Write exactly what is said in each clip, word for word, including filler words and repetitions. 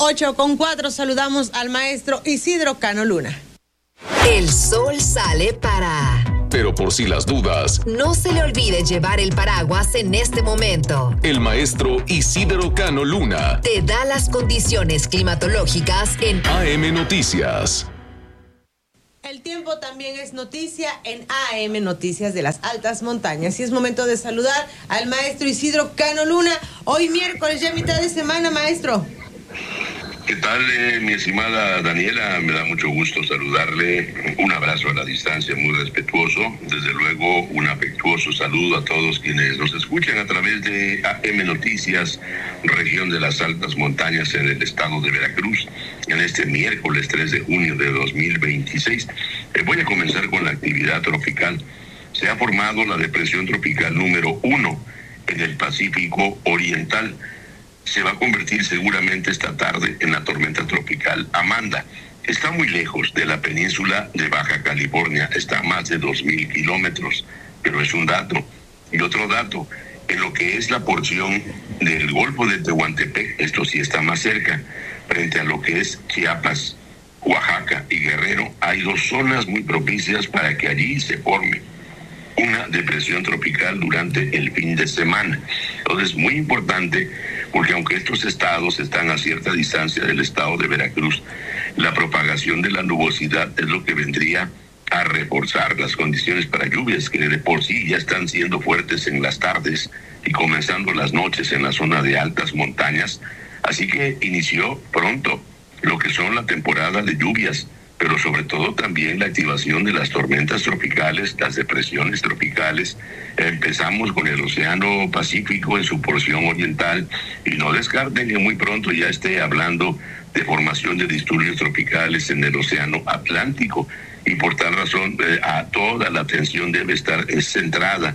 ocho con cuatro, saludamos al maestro Isidro Cano Luna. El sol sale para... Pero por si las dudas, no se le olvide llevar el paraguas en este momento. El maestro Isidro Cano Luna te da las condiciones climatológicas en A M Noticias. El tiempo también es noticia en A M Noticias de las Altas Montañas. Y es momento de saludar al maestro Isidro Cano Luna. Hoy miércoles, ya mitad de semana, maestro. ¿Qué tal, eh, mi estimada Daniela? Me da mucho gusto saludarle. Un abrazo a la distancia muy respetuoso. Desde luego, un afectuoso saludo a todos quienes nos escuchan a través de A M Noticias, región de las Altas Montañas en el estado de Veracruz, en este miércoles tres de junio de dos mil veintiséis. Eh, voy a comenzar con la actividad tropical. Se ha formado la depresión tropical número uno en el Pacífico Oriental. Se va a convertir seguramente esta tarde en la tormenta tropical Amanda. Está muy lejos de la península de Baja California, está a más de dos mil kilómetros, pero es un dato. Y otro dato, en lo que es la porción del Golfo de Tehuantepec, esto sí está más cerca, frente a lo que es Chiapas, Oaxaca y Guerrero, hay dos zonas muy propicias para que allí se forme una depresión tropical durante el fin de semana. Entonces, muy importante, porque aunque estos estados están a cierta distancia del estado de Veracruz, la propagación de la nubosidad es lo que vendría a reforzar las condiciones para lluvias, que de por sí ya están siendo fuertes en las tardes y comenzando las noches en la zona de altas montañas. Así que inició pronto lo que son la temporada de lluvias, pero sobre todo también la activación de las tormentas tropicales, las depresiones tropicales. Empezamos con el Océano Pacífico en su porción oriental y no descarten que muy pronto ya esté hablando de formación de disturbios tropicales en el Océano Atlántico, y por tal razón eh, a toda la atención debe estar eh, centrada.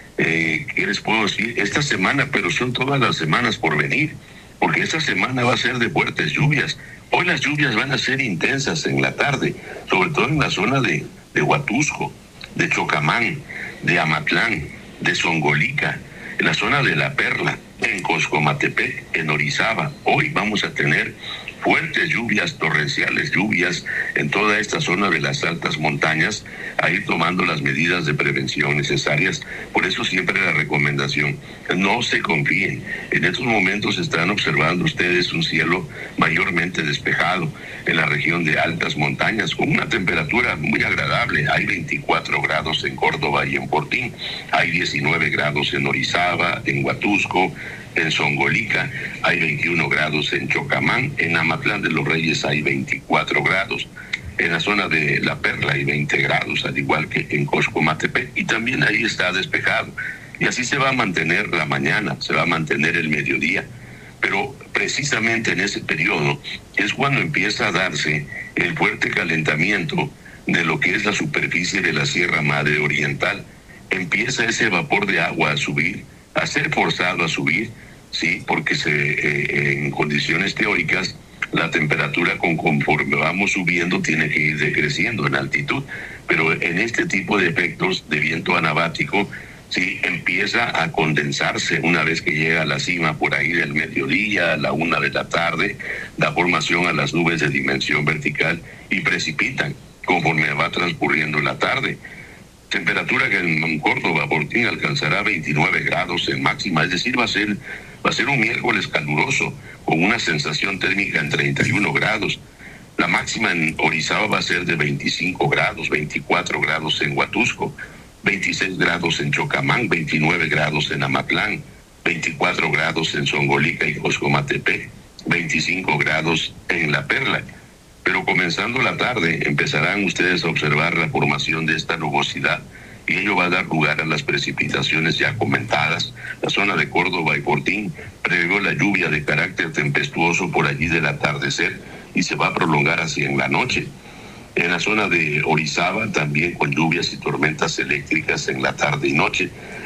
Eh, ¿Qué les puedo decir? Esta semana, pero son todas las semanas por venir, porque esta semana va a ser de fuertes lluvias. Hoy las lluvias van a ser intensas en la tarde, sobre todo en la zona de, de Huatusco, de Chocamán, de Amatlán, de Zongolica, en la zona de La Perla, en Coscomatepec, en Orizaba. Hoy vamos a tener fuertes lluvias, torrenciales lluvias en toda esta zona de las altas montañas, a ir tomando las medidas de prevención necesarias. Por eso siempre la recomendación, no se confíen. En estos momentos están observando ustedes un cielo mayormente despejado en la región de altas montañas, con una temperatura muy agradable. Hay veinticuatro grados en Córdoba y en Portín, hay diecinueve grados en Orizaba, en Huatusco, en Zongolica, hay veintiuno grados en Chocamán, en Amatlán de los Reyes hay veinticuatro grados, en la zona de La Perla hay veinte grados, al igual que en Coscomatepec, y también ahí está despejado. Y así se va a mantener la mañana, se va a mantener el mediodía, pero precisamente en ese periodo es cuando empieza a darse el fuerte calentamiento de lo que es la superficie de la Sierra Madre Oriental. Empieza ese vapor de agua a subir, a ser forzado a subir, sí, porque se, eh, en condiciones teóricas la temperatura con conforme vamos subiendo tiene que ir decreciendo en altitud, pero en este tipo de efectos de viento anabático, sí, empieza a condensarse una vez que llega a la cima por ahí del mediodía, a la una de la tarde, da formación a las nubes de dimensión vertical y precipitan conforme va transcurriendo la tarde. Temperatura que en Córdoba, Portín, alcanzará veintinueve grados en máxima, es decir, va a ser, va a ser un miércoles caluroso, con una sensación térmica en treinta y uno grados. La máxima en Orizaba va a ser de veinticinco grados, veinticuatro grados en Huatusco, veintiséis grados en Chocamán, veintinueve grados en Amatlán, veinticuatro grados en Zongolica y Coscomatepec, veinticinco grados en La Perla. Pero comenzando la tarde empezarán ustedes a observar la formación de esta nubosidad y ello va a dar lugar a las precipitaciones ya comentadas. La zona de Córdoba y Portín previó la lluvia de carácter tempestuoso por allí del atardecer y se va a prolongar hacia en la noche. En la zona de Orizaba también con lluvias y tormentas eléctricas en la tarde y noche.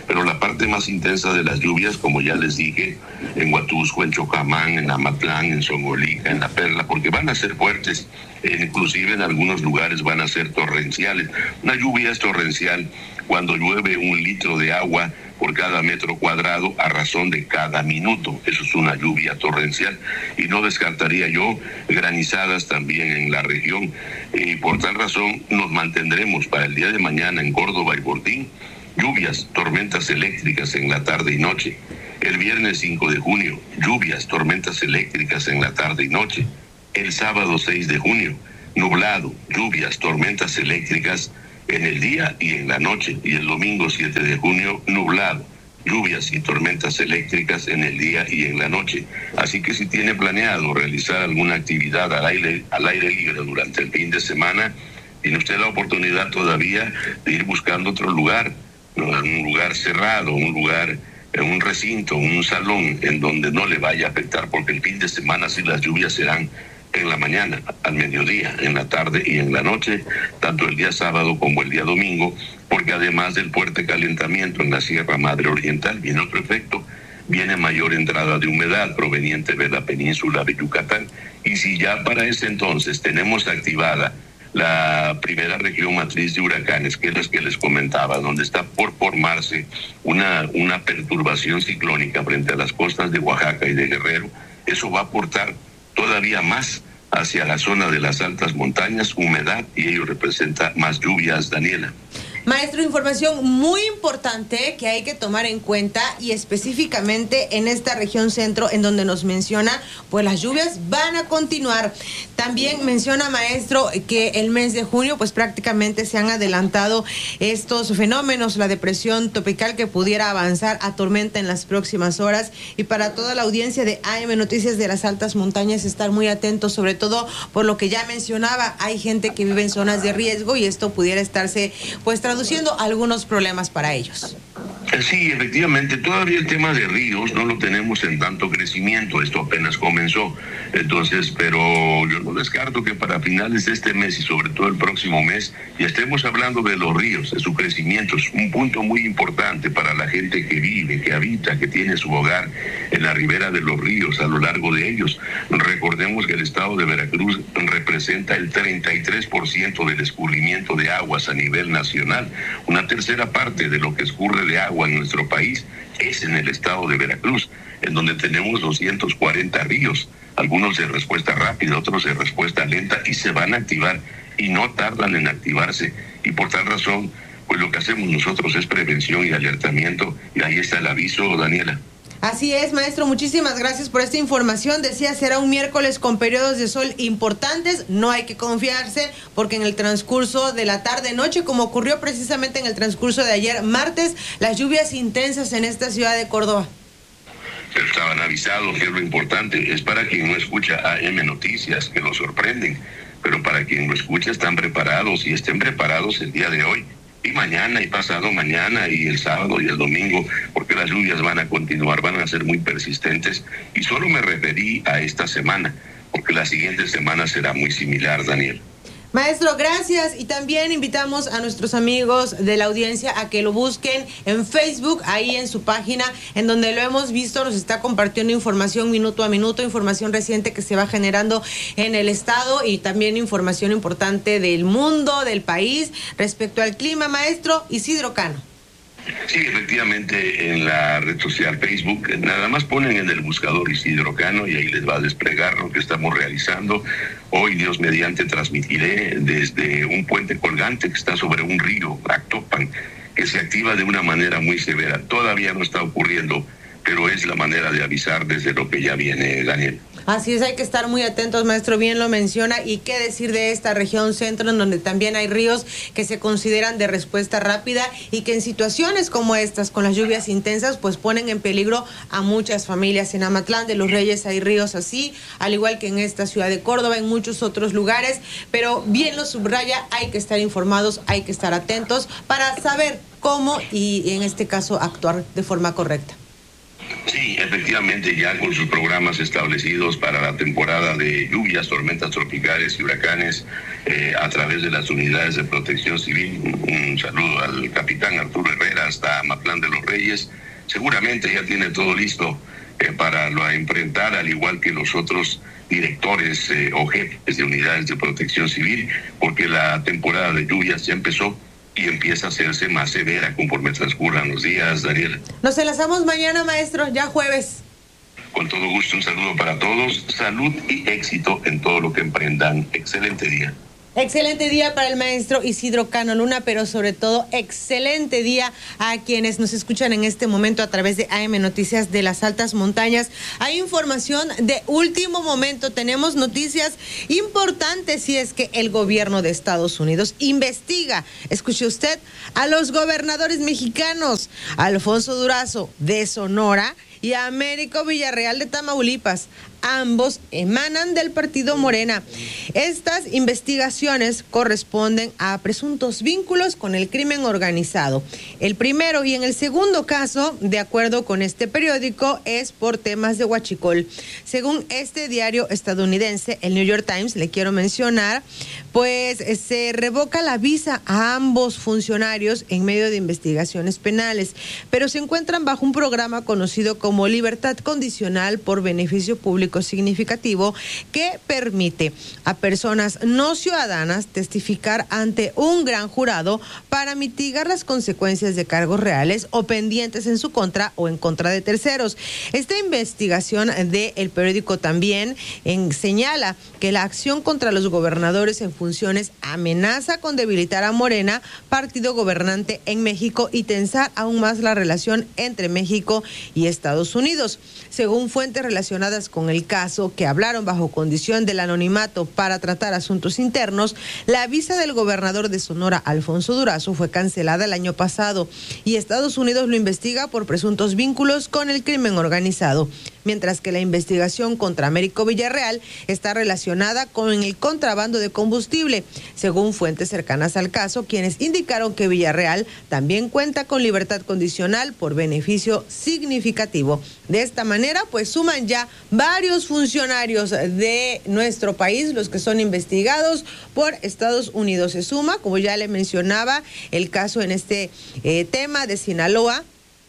pero la parte más intensa de las lluvias, como ya les dije, en Huatusco, en Chocamán, en Amatlán, en Songolica, en La Perla, porque van a ser fuertes, e inclusive en algunos lugares van a ser torrenciales. Una lluvia es torrencial cuando llueve un litro de agua por cada metro cuadrado a razón de cada minuto. Eso es una lluvia torrencial. Y no descartaría yo granizadas también en la región. Y por tal razón nos mantendremos para el día de mañana en Córdoba y Fortín lluvias, tormentas eléctricas en la tarde y noche. El viernes cinco de junio, lluvias, tormentas eléctricas en la tarde y noche. El sábado seis de junio, nublado, lluvias, tormentas eléctricas en el día y en la noche. Y el domingo siete de junio, nublado, lluvias y tormentas eléctricas en el día y en la noche. Así que si tiene planeado realizar alguna actividad al aire, al aire libre durante el fin de semana, tiene usted la oportunidad todavía de ir buscando otro lugar, ¿no? Un lugar cerrado, un lugar, un recinto, un salón en donde no le vaya a afectar, porque el fin de semana sí las lluvias serán en la mañana, al mediodía, en la tarde y en la noche, tanto el día sábado como el día domingo, porque además del fuerte calentamiento en la Sierra Madre Oriental viene otro efecto, viene mayor entrada de humedad proveniente de la península de Yucatán. Y si ya para ese entonces tenemos activada la primera región matriz de huracanes, que es la que les comentaba, donde está por formarse una, una perturbación ciclónica frente a las costas de Oaxaca y de Guerrero, eso va a aportar todavía más hacia la zona de las altas montañas, humedad, y ello representa más lluvias, Daniela. Maestro, información muy importante que hay que tomar en cuenta, y específicamente en esta región centro en donde nos menciona, pues las lluvias van a continuar. También menciona, maestro, que el mes de junio pues prácticamente se han adelantado estos fenómenos, la depresión tropical que pudiera avanzar a tormenta en las próximas horas, y para toda la audiencia de A M Noticias de las Altas Montañas estar muy atentos, sobre todo por lo que ya mencionaba, hay gente que vive en zonas de riesgo y esto pudiera estarse pues traduciendo algunos problemas para ellos. Sí, efectivamente, todavía el tema de ríos no lo tenemos en tanto crecimiento, esto apenas comenzó, entonces, pero yo no descarto que para finales de este mes y sobre todo el próximo mes ya estemos hablando de los ríos, de su crecimiento. Es un punto muy importante para la gente que vive, que habita, que tiene su hogar en la ribera de los ríos, a lo largo de ellos. Recordemos que el estado de Veracruz representa el treinta y tres por ciento del escurrimiento de aguas a nivel nacional. Una tercera parte de lo que escurre de agua en nuestro país es en el estado de Veracruz, en donde tenemos doscientos cuarenta ríos, algunos de respuesta rápida, otros de respuesta lenta, y se van a activar y no tardan en activarse. Y por tal razón, pues lo que hacemos nosotros es prevención y alertamiento, y ahí está el aviso, Daniela. Así es, maestro, muchísimas gracias por esta información. Decía, será un miércoles con periodos de sol importantes, no hay que confiarse, porque en el transcurso de la tarde-noche, como ocurrió precisamente en el transcurso de ayer martes, las lluvias intensas en esta ciudad de Córdoba. Estaban avisados, que es lo importante, es para quien no escucha A M Noticias, que lo sorprenden, pero para quien lo escucha están preparados, y estén preparados el día de hoy, y mañana, y pasado mañana, y el sábado y el domingo, porque las lluvias van a continuar, van a ser muy persistentes, y solo me referí a esta semana, porque la siguiente semana será muy similar, Daniel. Maestro, gracias, y también invitamos a nuestros amigos de la audiencia a que lo busquen en Facebook, ahí en su página, en donde lo hemos visto, nos está compartiendo información minuto a minuto, información reciente que se va generando en el estado, y también información importante del mundo, del país, respecto al clima. Maestro Isidro Cano. Sí, efectivamente, en la red social Facebook, nada más ponen en el buscador Isidro Cano y ahí les va a desplegar lo que estamos realizando. Hoy, Dios mediante, transmitiré desde un puente colgante que está sobre un río, Actopan, que se activa de una manera muy severa. Todavía no está ocurriendo, pero es la manera de avisar desde lo que ya viene, Daniel. Así es, hay que estar muy atentos, maestro, bien lo menciona. Y qué decir de esta región centro, en donde también hay ríos que se consideran de respuesta rápida y que en situaciones como estas, con las lluvias intensas, pues ponen en peligro a muchas familias. En Amatlán de los Reyes hay ríos así, al igual que en esta ciudad de Córdoba, en muchos otros lugares, pero bien lo subraya, hay que estar informados, hay que estar atentos para saber cómo y en este caso actuar de forma correcta. Sí, efectivamente, ya con sus programas establecidos para la temporada de lluvias, tormentas tropicales y huracanes, eh, a través de las unidades de protección civil. Un saludo al capitán Arturo Herrera hasta Matlán de los Reyes. Seguramente ya tiene todo listo eh, para lo enfrentar, al igual que los otros directores eh, o jefes de unidades de protección civil, porque la temporada de lluvias ya empezó y empieza a hacerse más severa conforme transcurran los días, Daniel. Nos enlazamos mañana, maestro, ya jueves. Con todo gusto, un saludo para todos, salud y éxito en todo lo que emprendan. Excelente día. Excelente día para el maestro Isidro Cano Luna, pero sobre todo excelente día a quienes nos escuchan en este momento a través de A M Noticias de las Altas Montañas. Hay información de último momento, tenemos noticias importantes y es que el gobierno de Estados Unidos investiga, escuche usted, a los gobernadores mexicanos, Alfonso Durazo de Sonora y Américo Villarreal de Tamaulipas. Ambos emanan del partido Morena. Estas investigaciones corresponden a presuntos vínculos con el crimen organizado. El primero y en el segundo caso, de acuerdo con este periódico, es por temas de huachicol. Según este diario estadounidense, el New York Times, le quiero mencionar, pues se revoca la visa a ambos funcionarios en medio de investigaciones penales, pero se encuentran bajo un programa conocido como libertad condicional por beneficio público significativo que permite a personas no ciudadanas testificar ante un gran jurado para mitigar las consecuencias de cargos reales o pendientes en su contra o en contra de terceros. Esta investigación del periódico también en, señala que la acción contra los gobernadores en funciones amenaza con debilitar a Morena, partido gobernante en México, y tensar aún más la relación entre México y Estados Unidos. Según fuentes relacionadas con el caso, que hablaron bajo condición del anonimato para tratar asuntos internos, la visa del gobernador de Sonora, Alfonso Durazo, fue cancelada el año pasado y Estados Unidos lo investiga por presuntos vínculos con el crimen organizado, mientras que la investigación contra Américo Villarreal está relacionada con el contrabando de combustible, según fuentes cercanas al caso, quienes indicaron que Villarreal también cuenta con libertad condicional por beneficio significativo. De esta manera, pues suman ya varios funcionarios de nuestro país los que son investigados por Estados Unidos. Se suma, como ya le mencionaba, el caso en este eh, tema de Sinaloa.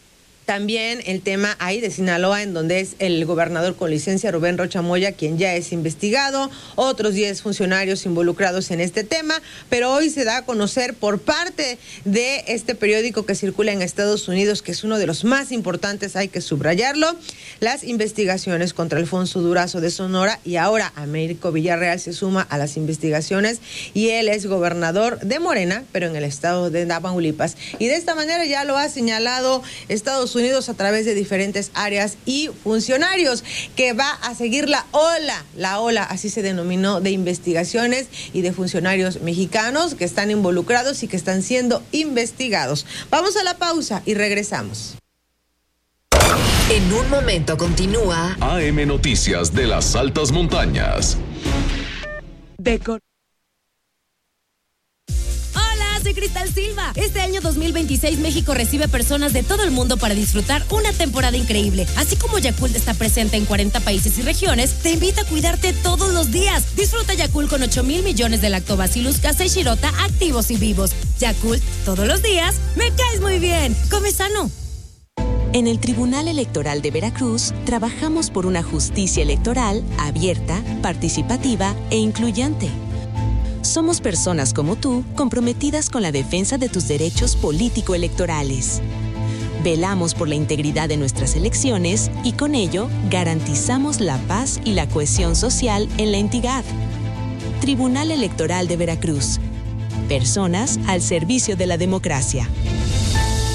También el tema ahí de Sinaloa, en donde es el gobernador con licencia Rubén Rocha Moya, quien ya es investigado, otros diez funcionarios involucrados en este tema, pero hoy se da a conocer por parte de este periódico que circula en Estados Unidos, que es uno de los más importantes, hay que subrayarlo, las investigaciones contra Alfonso Durazo de Sonora, y ahora Américo Villarreal se suma a las investigaciones y él es gobernador de Morena, pero en el estado de Tamaulipas. Y de esta manera ya lo ha señalado Estados Unidos a través de diferentes áreas y funcionarios, que va a seguir la ola, la ola, así se denominó, de investigaciones y de funcionarios mexicanos que están involucrados y que están siendo investigados. Vamos a la pausa y regresamos. En un momento continúa A M Noticias de las Altas Montañas. Decor. Soy Cristal Silva. Este año dos mil veintiséis México recibe personas de todo el mundo para disfrutar una temporada increíble. Así como Yakult está presente en cuarenta países y regiones, te invita a cuidarte todos los días. Disfruta Yakult con ocho mil millones de Lactobacillus casei shirota activos y vivos. Yakult, todos los días, me caes muy bien. Come sano. En el Tribunal Electoral de Veracruz trabajamos por una justicia electoral abierta, participativa e incluyente. Somos personas como tú, comprometidas con la defensa de tus derechos político-electorales. Velamos por la integridad de nuestras elecciones y con ello garantizamos la paz y la cohesión social en la entidad. Tribunal Electoral de Veracruz. Personas al servicio de la democracia.